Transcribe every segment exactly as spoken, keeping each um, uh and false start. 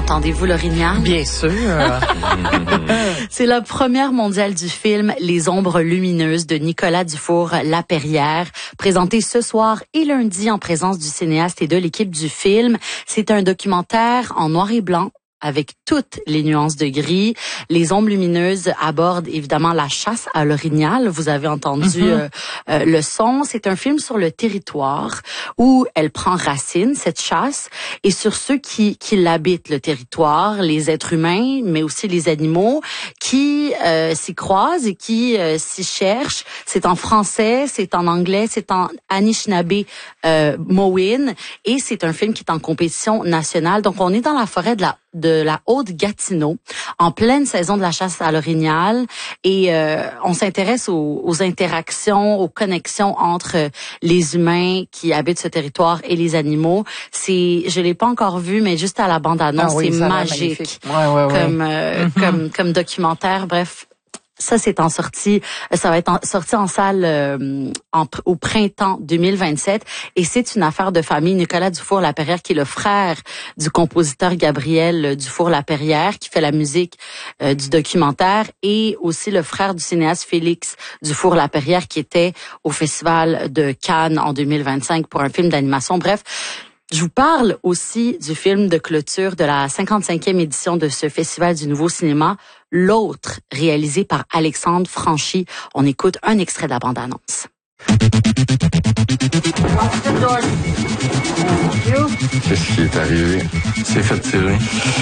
Entendez-vous l'orignal? Bien sûr. C'est la première mondiale du film Les Ombres lumineuses de Nicolas Dufour-Lapeyrière, présenté ce soir et lundi en présence du cinéaste et de l'équipe du film. C'est un documentaire en noir et blanc avec toutes les nuances de gris. Les Ombres lumineuses abordent évidemment la chasse à l'orignal. Vous avez entendu mm-hmm. euh, euh, le son. C'est un film sur le territoire où elle prend racine, cette chasse, et sur ceux qui, qui l'habitent, le territoire, les êtres humains, mais aussi les animaux, qui euh, s'y croisent et qui euh, s'y cherchent. C'est en français, c'est en anglais, c'est en Anishinaabe euh, Mowin, et c'est un film qui est en compétition nationale. Donc, on est dans la forêt de la de la Haute-Gatineau, en pleine saison de la chasse à l'orignal, et euh, on s'intéresse aux, aux interactions, aux connexions entre les humains qui habitent ce territoire et les animaux. C'est, je l'ai pas encore vu, mais juste à la bande-annonce, ah oui, c'est magique, ouais, ouais, ouais. comme euh, mm-hmm. comme comme documentaire. Bref. Ça, c'est en sortie, ça va être en, sorti en salle euh, en, au printemps deux mille vingt-sept, et c'est une affaire de famille. Nicolas Dufour-Lapeyrière, qui est le frère du compositeur Gabriel Dufour-Lapeyrière, qui fait la musique euh, du documentaire, et aussi le frère du cinéaste Félix Dufour-Lapeyrière, qui était au Festival de Cannes en deux mille vingt-cinq pour un film d'animation. Bref, je vous parle aussi du film de clôture de la cinquante-cinquième édition de ce Festival du Nouveau Cinéma, L'Autre, réalisé par Alexandre Franchi. On écoute un extrait de la bande-annonce. Qu'est-ce qui est arrivé? C'est fait tirer.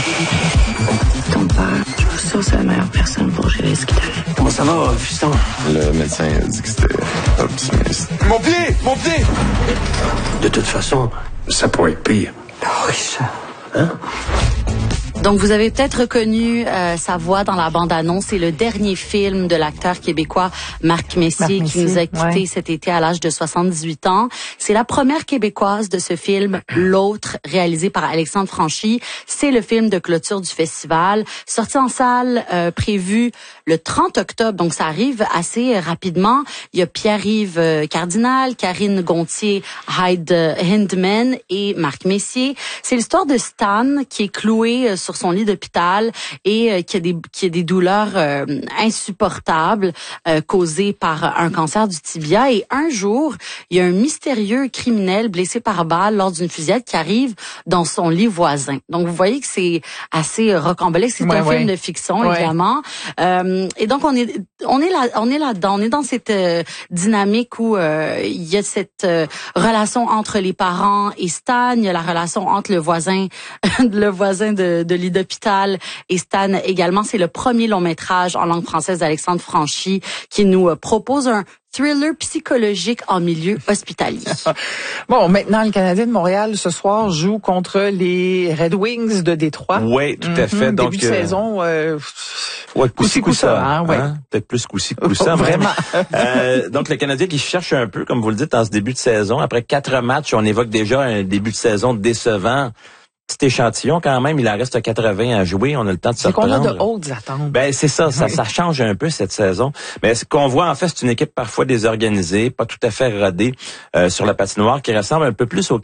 Ton père, je suis sûre que c'est la meilleure personne pour gérer ce qui t'arrive. Comment ça va, fiston? Le médecin a dit que c'était optimiste. Mon pied! Mon pied! De toute façon, ça pourrait être pire. Oh, Richard. Hein? Donc, vous avez peut-être reconnu euh, sa voix dans la bande-annonce. C'est le dernier film de l'acteur québécois Marc Messier, Marc qui nous a quittés ouais. cet été à l'âge de soixante-dix-huit ans. C'est la première québécoise de ce film, L'Autre, réalisé par Alexandre Franchi. C'est le film de clôture du festival, sorti en salle, euh, prévu le trente octobre. Donc, ça arrive assez rapidement. Il y a Pierre-Yves Cardinal, Karine Gontier, Hyde Hindman et Marc Messier. C'est l'histoire de Stan qui est cloué euh, sur son lit d'hôpital et euh, qui a des qui a des douleurs euh, insupportables euh, causées par un cancer du tibia, et un jour, il y a un mystérieux criminel blessé par balle lors d'une fusillade qui arrive dans son lit voisin. Donc vous voyez que c'est assez rocambolesque, c'est ouais, un ouais. film de fiction ouais. évidemment. Euh, et donc on est on est là on est là-dedans, on est dans cette euh, dynamique où euh, il y a cette euh, relation entre les parents et Stan, il y a la relation entre le voisin le voisin de, de lit d'hôpital et Stan également. C'est le premier long métrage en langue française d'Alexandre Franchi qui nous euh, propose un thriller psychologique en milieu hospitalier. Bon, maintenant, le Canadien de Montréal, ce soir, joue contre les Red Wings de Détroit. Oui, tout à fait. Mm-hmm. Donc, début de euh... saison... Euh... Ouais, coussi coussa, hein, ouais. hein? Peut-être plus coussi coussa. Oh, vraiment. euh, donc, le Canadien qui cherche un peu, comme vous le dites, en ce début de saison. Après quatre matchs, on évoque déjà un début de saison décevant. Petit échantillon quand même, il en reste quatre-vingts à jouer, on a le temps de se reprendre. C'est qu'on a de hautes attentes. Ben c'est ça, ça, ça change un peu cette saison. Mais ce qu'on voit en fait, c'est une équipe parfois désorganisée, pas tout à fait rodée euh, sur la patinoire, qui ressemble un peu plus au